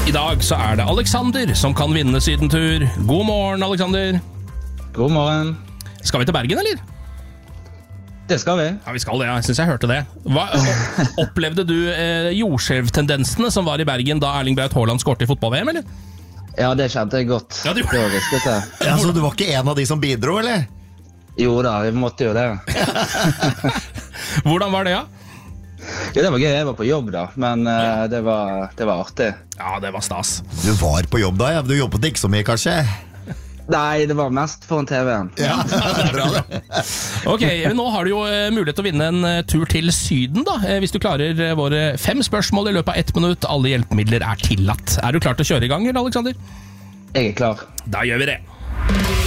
I dag så det Alexander som kan vinne sydentur. God morgen, Alexander. God morgen. Skal vi til Bergen, eller? Det skal vi. Ja, vi skal det. Jeg synes jeg hørte det. Opplevde du jordskjelvtendensene som var i Bergen da Erling Braut Haaland skårte i fotball-VM, eller? Ja, det kjente jeg godt. Ja, det var risket det. Ja, så du var ikke en av de som bidro, eller? Jo da, vi måtte jo det. Hvordan var det, ja? Ja, det var gøy. Jeg var på jobb da, men det var artig. Ja, det var stas. Du var på jobb da, ja. Du jobbet ikke så mye, kanskje? Nei, det var mest foran TV-en. Ja, bra det. Ok, nå har du jo mulighet til å vinne en tur til Syden da, hvis du klarer våre 5 spørsmål i løpet av 1 minutt. Alle hjelpemidler tillatt. Du klar til å kjøre i gang, eller, Alexander? Jeg klar. Da gjør vi det.